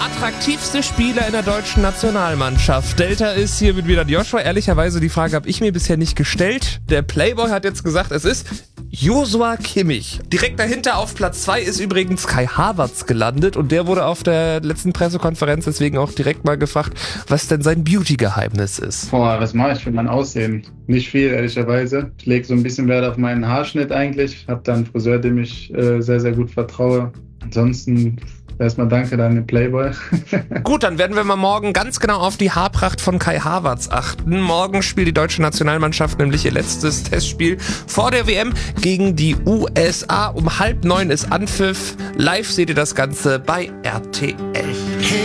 Attraktivste Spieler in der deutschen Nationalmannschaft. Delta ist hier mit wieder Joshua. Ehrlicherweise, die Frage habe ich mir bisher nicht gestellt. Der Playboy hat jetzt gesagt, es ist Joshua Kimmich. Direkt dahinter auf Platz 2 ist übrigens Kai Havertz gelandet und der wurde auf der letzten Pressekonferenz deswegen auch direkt mal gefragt, was denn sein Beauty-Geheimnis ist. Was mache ich für mein Aussehen? Nicht viel, ehrlicherweise. Ich lege so ein bisschen Wert auf meinen Haarschnitt eigentlich. Habe da einen Friseur, dem ich sehr, sehr gut vertraue. Ansonsten erstmal danke an den Playboy. Gut, dann werden wir mal morgen ganz genau auf die Haarpracht von Kai Havertz achten. Morgen spielt die deutsche Nationalmannschaft nämlich ihr letztes Testspiel vor der WM gegen die USA. Um 8:30 ist Anpfiff. Live seht ihr das Ganze bei RTL.